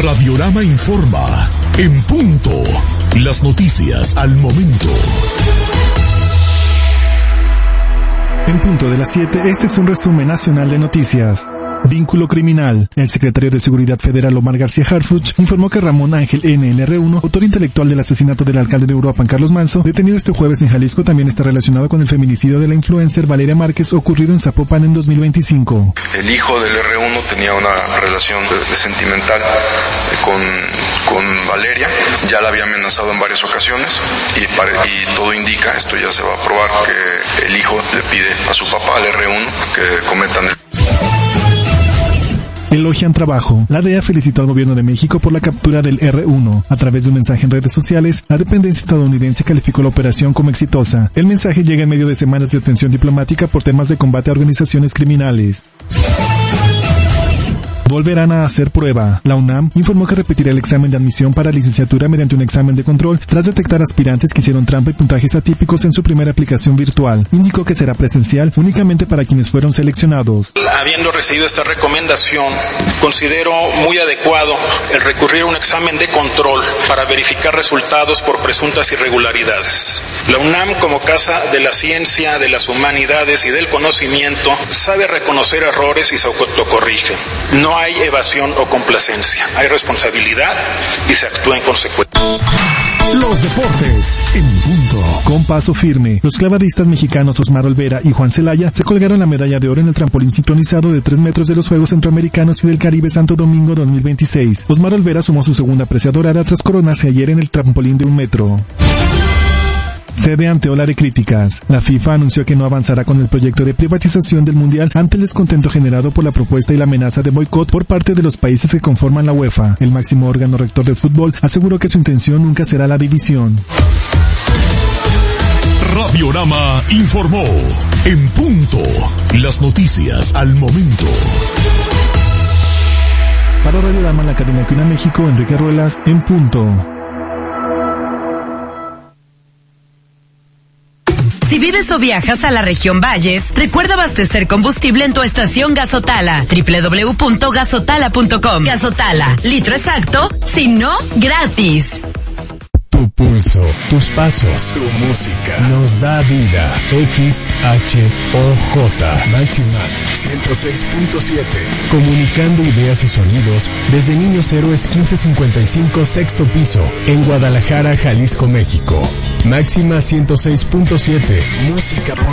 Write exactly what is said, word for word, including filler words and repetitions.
Radiorama informa. En punto. Las noticias al momento. En punto de las siete, este es un resumen nacional de noticias. Vínculo criminal. El secretario de Seguridad Federal Omar García Harfuch informó que Ramón Ángel N. el R uno, autor intelectual del asesinato del alcalde de Uruapan Carlos Manso, detenido este jueves en Jalisco, también está relacionado con el feminicidio de la influencer Valeria Márquez ocurrido en Zapopan en dos mil veinticinco. El hijo del R uno tenía una relación de, de sentimental con, con Valeria, ya la había amenazado en varias ocasiones y, pare, y todo indica, esto ya se va a probar, que el hijo le pide a su papá, al R uno, que cometan el... Elogian trabajo. La D E A felicitó al gobierno de México por la captura del R uno. A través de un mensaje en redes sociales, la dependencia estadounidense calificó la operación como exitosa. El mensaje llega en medio de semanas de tensión diplomática por temas de combate a organizaciones criminales. Volverán a hacer prueba. La UNAM informó que repetirá el examen de admisión para licenciatura mediante un examen de control tras detectar aspirantes que hicieron trampa y puntajes atípicos en su primera aplicación virtual. Indicó que será presencial únicamente para quienes fueron seleccionados. Habiendo recibido esta recomendación, considero muy adecuado el recurrir a un examen de control para verificar resultados por presuntas irregularidades. La UNAM, como casa de la ciencia, de las humanidades y del conocimiento, sabe reconocer errores y se autocorrige. No hay evasión o complacencia, hay responsabilidad y se actúa en consecuencia. Los deportes en punto. Con paso firme, los clavadistas mexicanos Osmar Olvera y Juan Celaya se colgaron la medalla de oro en el trampolín sincronizado de tres metros de los Juegos Centroamericanos y del Caribe Santo Domingo dos mil veintiséis. Osmar Olvera sumó su segunda presea dorada tras coronarse ayer en el trampolín de un metro. Cede ante ola de críticas. La FIFA anunció que no avanzará con el proyecto de privatización del Mundial ante el descontento generado por la propuesta y la amenaza de boicot por parte de los países que conforman la UEFA. El máximo órgano rector del fútbol aseguró que su intención nunca será la división. Radiorama informó. En punto. Las noticias al momento. Para Radiorama, la cadena que une a México, Enrique Ruelas, en punto. Si vives o viajas a la región Valles, recuerda abastecer combustible en tu estación Gasotala, doble u doble u doble u punto gasotala punto com. Gasotala, litro exacto, si no, gratis. Tu pulso, tus pasos, tu música, nos da vida. X H O J, Máxima ciento seis punto siete. Comunicando ideas y sonidos desde Niños Héroes quince cincuenta y cinco, sexto piso, en Guadalajara, Jalisco, México. Máxima ciento seis punto siete, música por